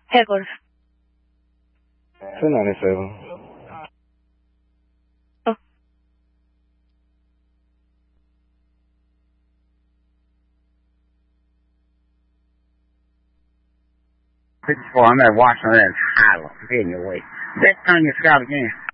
Headquarters. 297. Oh. 54, I'm at Washington and Highland. Heading your way. Let's turn your scout again.